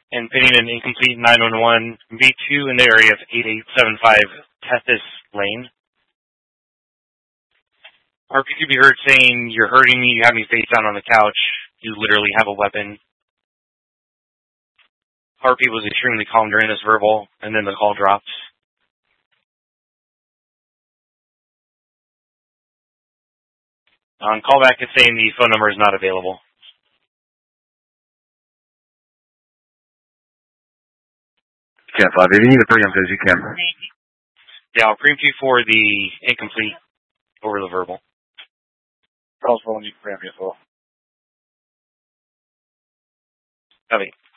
and pitting an incomplete 911 V2 in the area of 8875 Tethys Lane. Harpy could be heard saying, "You're hurting me, you have me face down on the couch, you literally have a weapon." Harpy was extremely calm during this verbal, and then the call dropped. On callback, it's saying the phone number is not available. Can't fly. If you need to preempt as you can. Yeah, I'll preempt you for the incomplete over the verbal. Call's rolling, you can preempt me as well. Copy.